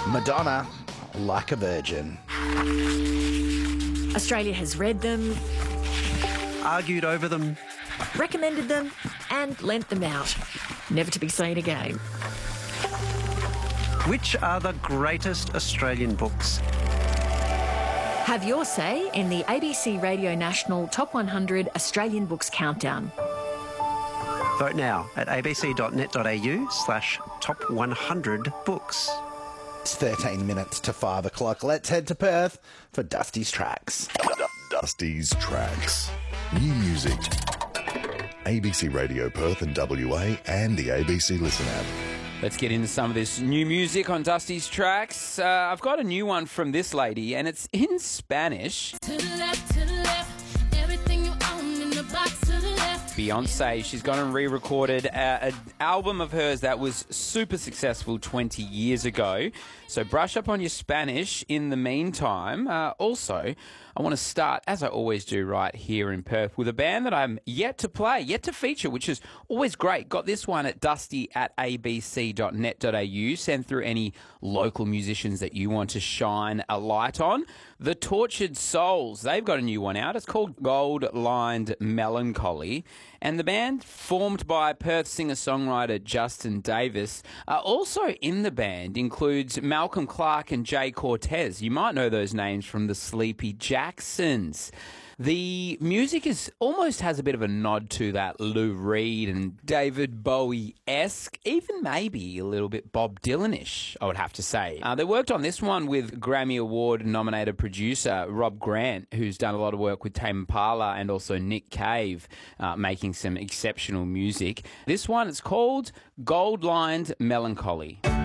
Madonna, Like a Virgin. Australia has read them, Argued over them. recommended them and lent them out. Never to be seen again. Which are the greatest Australian books? Have your say in the ABC Radio National Top 100 Australian Books Countdown. Vote now at abc.net.au/top100books. It's 13 minutes to 5 o'clock. Let's head to Perth for Dusty's Tracks. Dusty's Tracks. New music. ABC Radio Perth and WA and the ABC Listen app. Let's get into some of this new music on Dusty's Tracks. I've got a new one from this lady, and it's in Spanish. To the left, everything you own in the box to the left. Beyonce, she's gone and re-recorded an album of hers that was super successful 20 years ago. So brush up on your Spanish in the meantime. Also, I want to start, as I always do right here in Perth, with a band that I'm yet to play, yet to feature, which is always great. Got this one at dusty@abc.net.au. Send through any local musicians that you want to shine a light on. The Tortured Souls, they've got a new one out. It's called Gold Lined Melancholy. And the band, formed by Perth singer-songwriter Justin Davis, also in the band includes Malcolm Clark and Jay Cortez. You might know those names from the Sleepy Jacksons. The music almost has a bit of a nod to that Lou Reed and David Bowie-esque, even maybe a little bit Bob Dylan-ish, I would have to say. They worked on this one with Grammy Award-nominated producer Rob Grant, who's done a lot of work with Tame Impala and also Nick Cave, making some exceptional music. This one is called Gold Lined Melancholy.